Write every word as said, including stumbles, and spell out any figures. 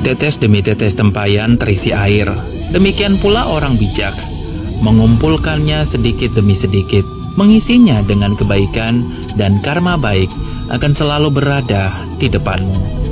Tetes demi tetes tempayan terisi air. Demikian pula orang bijak, mengumpulkannya sedikit demi sedikit, mengisinya dengan kebaikan, dan karma baik akan selalu berada di depanmu.